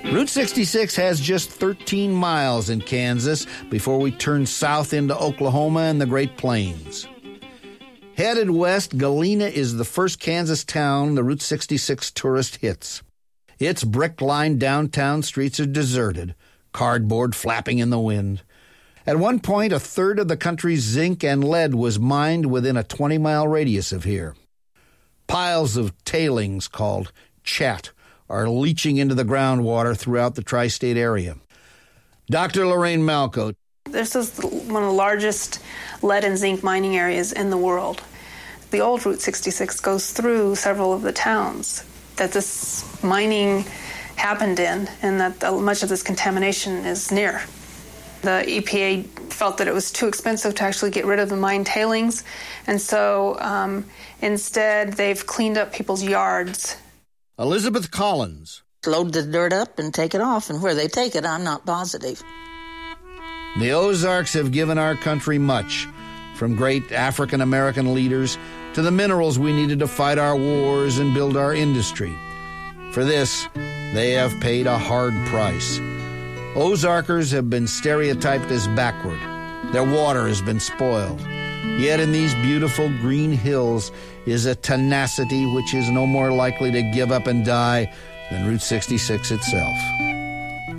Route 66 has just 13 miles in Kansas before we turn south into Oklahoma and the Great Plains. Headed west, Galena is the first Kansas town the Route 66 tourist hits. Its brick-lined downtown streets are deserted, cardboard flapping in the wind. At one point, a third of the country's zinc and lead was mined within a 20-mile radius of here. Piles of tailings called chat are leaching into the groundwater throughout the tri-state area. Dr. Lorraine Malco. This is one of the largest lead and zinc mining areas in the world. The old Route 66 goes through several of the towns that this mining happened in, and that much of this contamination is near. The EPA felt that it was too expensive to actually get rid of the mine tailings, and so instead they've cleaned up people's yards. Elizabeth Collins. Load the dirt up and take it off, and where they take it, I'm not positive. The Ozarks have given our country much, from great African-American leaders to the minerals we needed to fight our wars and build our industry. For this, they have paid a hard price. Ozarkers have been stereotyped as backward. Their water has been spoiled. Yet in these beautiful green hills is a tenacity which is no more likely to give up and die than Route 66 itself.